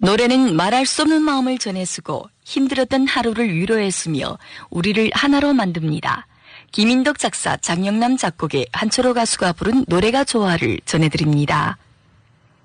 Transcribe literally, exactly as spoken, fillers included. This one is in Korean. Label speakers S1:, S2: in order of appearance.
S1: 노래는 말할 수 없는 마음을 전해주고 힘들었던 하루를 위로해주며 우리를 하나로 만듭니다. 김인덕 작사, 장영남 작곡의 한철호 가수가 부른 노래가 좋아를 전해드립니다.